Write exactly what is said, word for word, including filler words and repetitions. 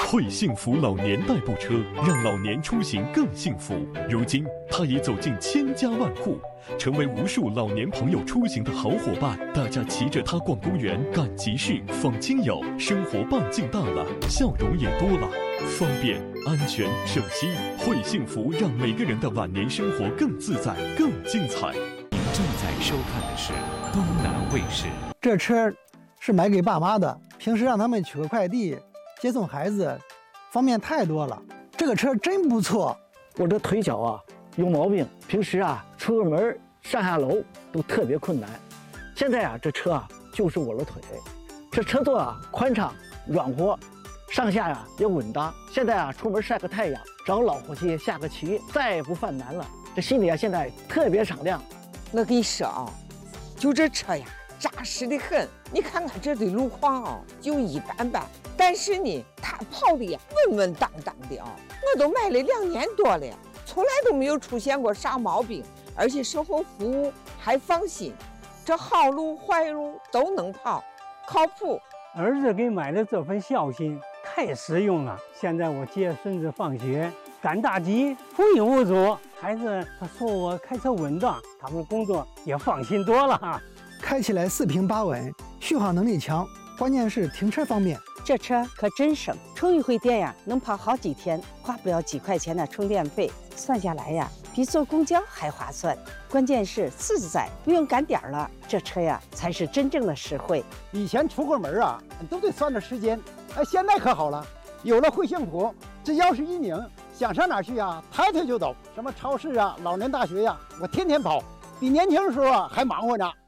惠幸福老年代步车让老年出行更幸福。如今，它已走进千家万户，成为无数老年朋友出行的好伙伴。大家骑着它逛公园、赶集市、访亲友，生活半径大了，笑容也多了。方便、安全、省心，惠幸福让每个人的晚年生活更自在、更精彩。 您正在收看的是东南卫视。 这车是买给爸妈的，平时让他们取个快递、接送孩子，方便太多了。这个车真不错。 我这腿脚啊有毛病，平时啊出个门上下楼都特别困难。现在啊这车啊就是我的腿，这车座啊宽敞软和，上下呀、啊、也稳当。现在啊出门晒个太阳，找老伙计下个棋，再也不犯难了。这心里啊现在特别敞亮。 我跟你说啊，就这车呀扎实的很。你看看这的路况啊就一般般，但是呢它跑的呀稳稳当当的啊。我都买了两年多了，从来都没有出现过啥毛病，而且售后服务还放心，这好路坏路都能跑，靠谱。 儿子给买的这份孝心太实用了。现在我接孙子放学赶大集无影无阻，孩子他说我开车稳当，他们工作也放心多了。 开起来四平八稳，续航能力强，关键是停车方便。 这车可真省，充一回电呀能跑好几天，花不了几块钱的充电费，算下来呀比坐公交还划算。关键是自在，不用赶点了，这车呀才是真正的实惠。 以前出个门啊都得算着时间，哎，现在可好了，有了惠幸福，这钥匙一拧，想上哪儿去啊抬腿就走，什么超市啊、老年大学呀、啊，我天天跑，比年轻的时候啊还忙活呢。